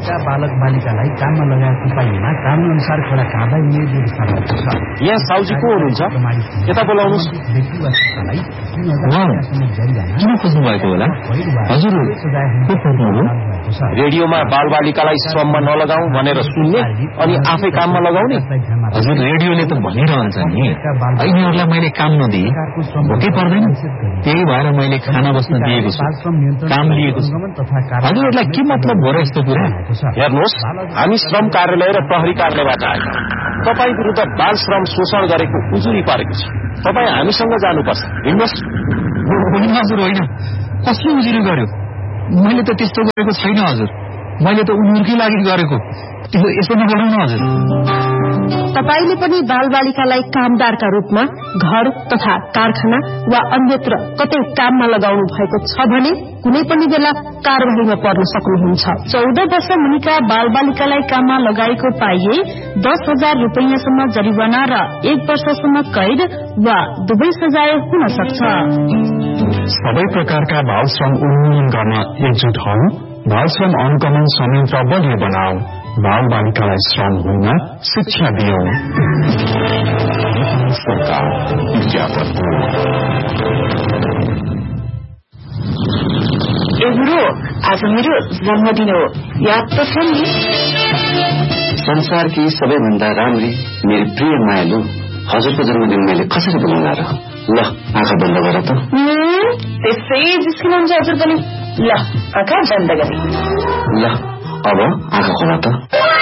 बालक बालिकालाई काममा लगाएको पाइएमा कानून अनुसार कड़ा कारबाही हुने व्यवस्था रहेको छ। यहाँ साउजी को हुनुहुन्छ? यता बोलाउनुस्। किन खोज्नु भएको होला? हजुर को खोज्नु? रेडियोमा बाल बालिकालाई श्रममा नलगाऊ भनेर सुन्ने अनि आफै काममा लगाउने। हजुर रेडियोले त भनिरहन्छ नि, यिनीहरूलाई मैले काम नदिए भोकै पर्दैन, त्यही भएर मैले खाना बस्न दिएको छु, काम लिएको छु। हजुरहरूलाई के मतलब हो र यस्तो कुरा? हेर्नुहोस्, हामी श्रम कार्यालय र प्रहरी कार्यालयबाट आएका। तपाईँ विरुद्ध बाल श्रम शोषण गरेको उजुरी पारेको छ। तपाईँ हामीसँग जानुपर्छ। हिँड्नुहोस्। होइन हजुर होइन, कसले उजुरी गर्यो? मैले त त्यस्तो गरेको छैन हजुर, मैले त उनीहरूकै लागि गरेको। यसो नगर्नु न हजुर। तपाईले पनि बालबालिकालाई कामदारका रूपमा घर तथा कारखाना वा अन्यत्र कतै काममा लगाउनु भएको छ भने कुनै पनि बेला कारबाहीमा पर्न सक्नुहुन्छ। 14 वर्ष मुनिका बालबालिकालाई काममा लगाएको पाइए 10,000 रुपैयाँसम्म जरिवाना र 1 वर्षसम्म कैद वा दुवै सजाय हुन सक्छ। सबै प्रकारका बाल श्रम उन्मूलन गर्न एकजुट हौ। बाल श्रम अनुगमन संयन्त्र बलियो बनाऊ। बाल बालिकालाई श्रम होइन शिक्षा दियौ। सरकार गुरु, आज मेरो जन्मदिन हो, याद त छ नि? संसारकी सबैभन्दा राम्री मेरो प्रिय मायालु हजुरको जन्मदिन मैले कसरी बोलाउला र? ल आँखा बन्द गर त। त्यसै जिस्किनुहुन्छ हजुर पनि। ल आँखा बन्द गरे। ल अब आँखा खोला त।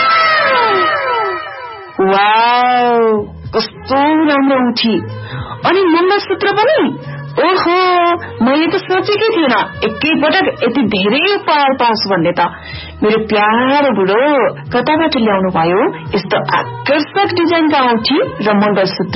वाउ, कस्तो राम्रो उठी। अनि मङ्गलसूत्र पनि? ओहो, मैले त सोचेकै थिएन एकैपटक यति धेरै उपहार पाउँछु भन्ने त। मेरो प्यारो बुढो कताबाट ल्याउनु भयो यस्तो आकर्षक डिजाइनका औँठी र मङ्गलसूत्र?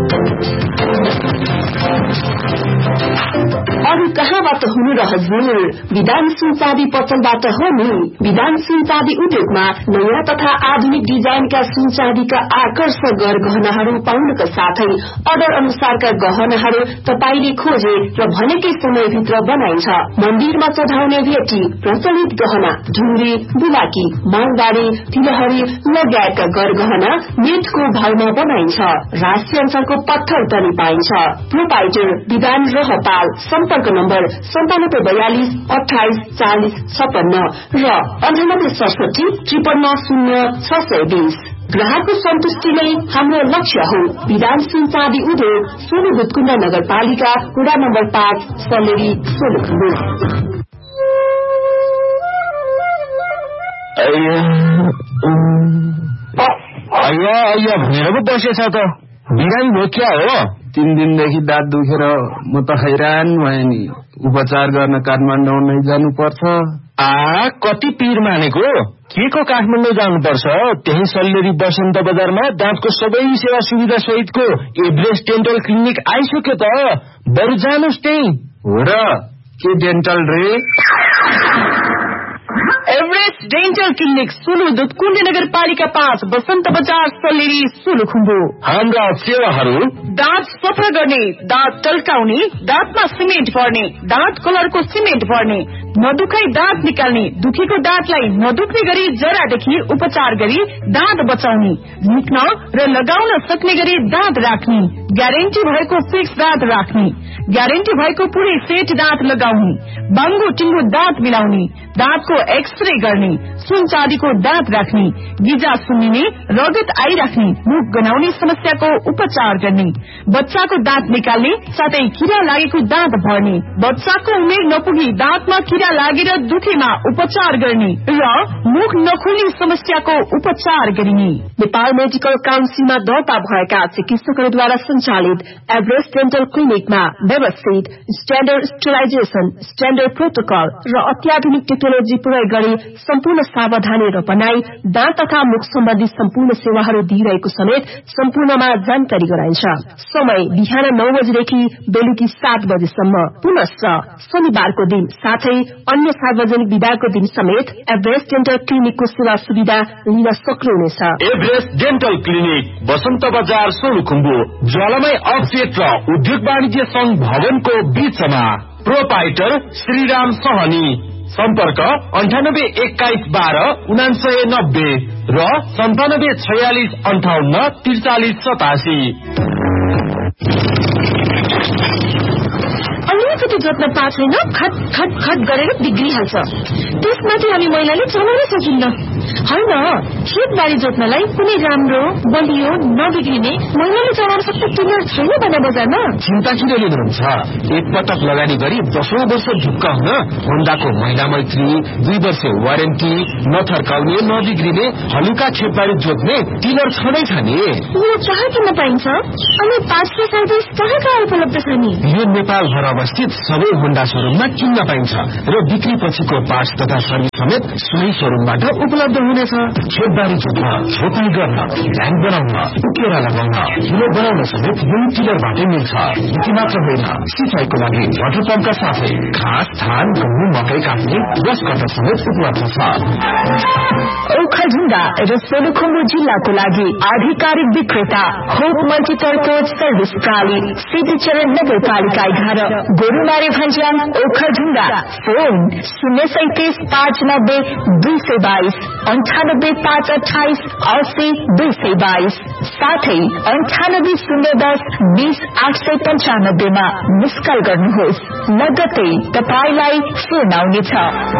अरू कहाँबाट हुनु र हजुर? विधानशील चाँदी पसलबाट हो नि। विधानशील चाँदी उद्योगमा नयाँ तथा आधुनिक डिजाइनका सुन चाँदीका आकर्षक गहनाहरू पाउनका साथै अर्डर अनुसारका गहनाहरू तपाईले खोजे र भनेकै समयभित्र बनाइन्छ। मन्दिरमा चढाउने भेटी, प्रचलित गहना, ढुङ्ग्री, बुलाकी, मालदारी, तिलहरी लगायतका गहना नेटको भावमा बनाइन्छ। राष्ट्रिय अञ्चलको पत्थर पनि पाइन्छ। प्रोपाइटर विधान रहपाल। सम्पर्क नम्बर 9742 28 40 56 र 9867 53 0620। ग्राहकको सन्तुष्टि नै हाम्रो लक्ष्य हो। विधानशील चाँदी उद्योग, सोलु भुतकुण्ड नगरपालिका, वडा नम्बर 5, सलेरी, सोलुखुम्बु। अయ్యా भनेर पो बसेछ त। बिरामी भयो क्या हो? 3 दिनदेखि दाँत दुखेर म त हैरान भएँ नि। उपचार गर्न काठमाडौँ नै जानुपर्छ। कति पीर मानेको? के को काठमाडौँ जानुपर्छ? त्यही सल्लेरी बसन्त बजारमा दाँतको सबै सेवा सुविधा सहितको एभरेस्ट डेन्टल क्लिनिक आइसक्यो त। बरु जानुस् त्यही। हो र? के डेन्टल रे? Everest dental clinic, Sulu Dudhkund नगरपालिका 5, बसन्त बजार, सल्लेरी, सोलुखुम्बु। हाम्रा सेवाहरू: दाँत सफा गर्ने, दाँत टल्काउने, दाँतमा सिमेन्ट भर्ने, दाँत कलरको सिमेन्ट भर्ने, नदुखाई दाँत निकाल्ने, दुखेको दाँतलाई नदुख्ने गरी जरादेखि उपचार गरी दाँत बचाउने, निक्न र लगाउन सक्ने गरी दाँत राख्ने, ग्यारेन्टी भएको फिक्स दाँत राख्ने, ग्यारेन्टी भएको पुरै सेट दाँत लगाउने, बाङ्गो टिङ्गो दाँत मिलाउने, दाँतको एक्सरे गर्ने, सुन चाँदीको दाँत राख्ने, गिजा सुन्निने, रगत आइराख्ने, मुख गनाउने समस्याको उपचार गर्ने, बच्चाको दाँत निकाल्ने साथै किरा लागेको दाँत भर्ने, बच्चाको उमेर नपुगी दाँतमा किरा लागेर दुखेमा उपचार गर्ने र मुख नखुल्ने समस्याको उपचार गरिने। नेपाल मेडिकल काउन्सिलमा दर्ता भएका चिकित्सकहरूद्वारा सञ्चालित एभरेस्ट डेन्टल क्लिनिकमा व्यवस्थित स्ट्याण्डर्ड स्टेरिलाइजेसन, स्ट्याण्डर्ड प्रोटोकल र अत्याधुनिक टेक्नोलोजी प्रयोग गरी सम्पूर्ण सावधानी र बनाई दाँत तथा मुख सम्बन्धी सम्पूर्ण सेवाहरू दिइरहेको समेत सम्पूर्णमा जानकारी गराइन्छ। समय बिहान 9 बजेदेखि बेलुकी 7 बजेसम्म। पुनश्च शनिबारको दिन साथै अन्य सार्वजनिक विभागको दिन समेत एभरेस्ट डेन्टल क्लिनिकको सेवा सुविधा लिन सक्नुहुनेछ। एभरेस्ट डेन्टल क्लिनिक, बसन्त बजार, सोलुखुम्बु, ज्वालामाई अफसेट र उद्योग वाणिज्य संघ भवनको बीचमा। प्रोपाइटर श्रीराम सहनी। सम्पर्क 982112 र 9746584387। अलिकति जोत्न पाएको छैन, खट खट खट गरेर बिग्रिहाल्छ। त्यसमाथि हामी महिलाले चलाउन सकिन्न। होइन, खेतबारी जोत्नलाई कुनै राम्रो बलियो नबिग्रिने महिलाले चलाउन सक्ने टिलर छैन भने बजारमा। चिन्ता किन लिनुहुन्छ? एकपटक लगानी गरी 10औं वर्ष ढुक्क हुन होन्डाको महिला मैत्री 2 वर्ष वारेन्टी, नथर्काउने नबिग्रिने हलुका खेतबारी जोत्ने टिलर छँदै छ नि। यो कहाँ किन्न पाइन्छ? अनि पार्ट्सको सर्भिस कहाँ उपलब्ध छ नि? यो नेपाल भर अवस्थित सबै होन्डा शोरूममा किन्न पाइन्छ र बिक्री पछिको पार्ट्स तथा सर्भिस समेत सोही शोरूमबाट उपलब्ध हुनेछ। खेतबारी जोत्न, रोपाई गर्न, ध्यान बनाउन, उकेरा लगाउन, हिलो बनाउन समेत यही टिलरबाटै मिल्छ। यति मात्र होइन, सिंचाईको लागि वाटर पम्पका साथै घाँस, धान, गहुँ, मकै काट्ने ब्रस कटर समेत उपलब्ध छ। ओखलढुङ्गा र सोलुखुम्बु जिल्लाको लागि आधिकारिक विक्रेता होप मल्टी ट्रान्सपोर्ट सर्भिस प्रणाली, सिद्धिचरण नगरपालिका 11, गोरुमारी भन्ज्याङ, ओखलढुङ्गा। फोन 037 590 222 98 528 80 222, साथै 98 010 20 895 मा मिस कल गर्नुहोस्। लगत्तै तपाईलाई फोन आउनेछ।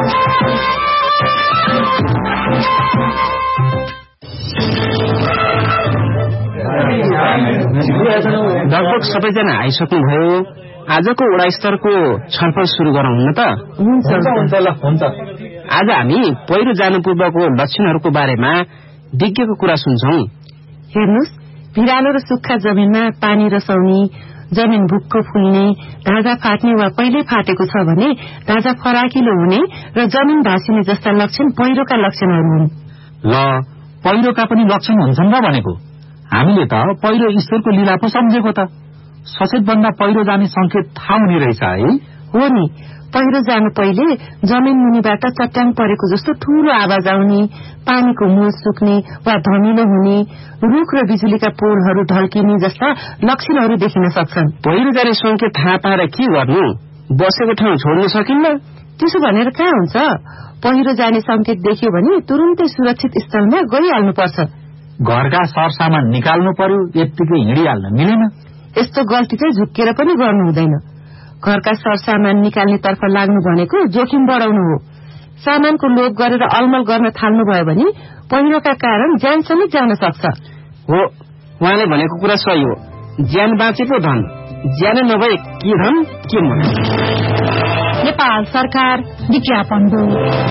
लगभग सबैजना आइसक्नुभयो। आजको वडा स्तरको छलफल सुरु गरौँ न त। हुन्छ। आज हामी पहिरो जानु पूर्वको लक्षणहरूको बारेमा विज्ञको कुरा सुन्छौं। हेर्नुस्, भिरालो र सुक्खा जमिनमा पानी रसाउने, जमिन भुक्क फुल्ने, ढाँचा फाट्ने वा पहिले फाटेको छ भने ढाँचा फराकिलो हुने र जमिन भाँसिने जस्ता लक्षण पहिरोका लक्षणहरू हुन्। ल, पहिरोका पनि लक्षण हुन्छन् र भनेको। हामीले त पहिरो ईश्वरको लीला पो सम्झेको त। सचेत भन्दा पहिरो जाने संकेत थाहा हुने रहेछ है। हो नि, पहिरो जानु पहिले जमिन मुनिबाट चट्याङ परेको जस्तो ठूलो आवाज आउने, पानीको मूल सुक्ने वा धमिलो हुने, रुख र बिजुलीका पोलहरू ढल्किने जस्ता लक्षणहरू देखिन सक्छन्। पहिरो जाने संकेत थाहा पाएर के गर्नु? बसेको ठाउँ छोड्न सकिन्न? त्यसो भनेर कहाँ हुन्छ? पहिरो जाने संकेत देख्यो भने तुरुन्तै सुरक्षित स्थलमा गइहाल्नुपर्छ। घरका सरसामान निकाल्नु पर्यो, यत्तिकै हिँडिहाल्न मिलेन। यस्तो गल्ती चाहिँ झुक्केर पनि गर्नु हुँदैन। घरका सरसामान निकाल्ने तर्फ लाग्नु भनेको जोखिम बढाउनु हो। सामानको लोभ गरेर अलमल गर्न थाल्नुभयो भने पहिरोका कारण ज्यान समेत जान सक्छ। हो, उहाँले भनेको कुरा सही हो। ज्यान बाँचेको धन, ज्यान नभए के धन के मन। नेपाल सरकार विज्ञापन हो।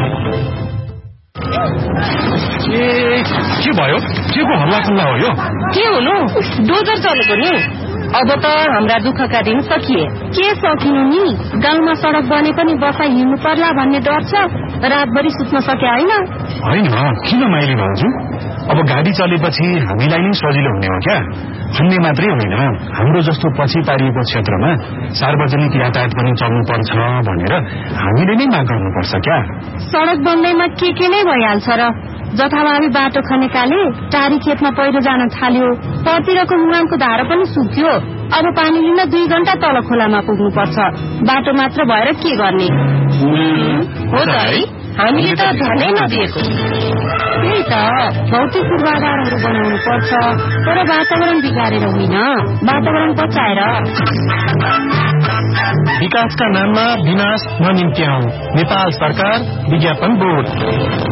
के भयो? के को हल्ला खल्ला हो यो? के हुनु? डोजर चलेको नि। अब त हाम्रा दुःखका दिन सकिए। के सकिनु नि? गाउँमा सड़क बने पनि बसाइ हिँड्नु पर्ला भन्ने डर छ। रातभरि सुत्न सके होइन? होइन, किन माइली भाउजू? अब गाडी चलेपछि हामीलाई नै सजिलो हुने हो क्या? भन्ने मात्रै होइन, हाम्रो जस्तो पछि पारिएको क्षेत्रमा सार्वजनिक यातायात पनि चल्नु पर्छ भनेर हामीले नै माग गर्नुपर्छ क्या? सड़क बन्दैमा के नै भइहाल्छ र। जथाभावी बाटो खनेकाले टारी खेतमा पहिरो जान थाल्यो, परतिरको मुहानको धारा पनि सुक्यो। अब पानी लिन 2 घण्टा तल खोलामा पुग्नु पर्छ। बाटो मात्र भएर के गर्ने? हो त है, हामीले त ध्यानै नदिएको। त्यही त, भौतिक पूर्वाधारहरू बनाउनु पर्छ, तर वातावरण बिगारेर होइन, वातावरण बचाएर। विकासका नाममा विनाश ननिम्त्याउँ। नेपाल सरकार विज्ञापन बोर्ड।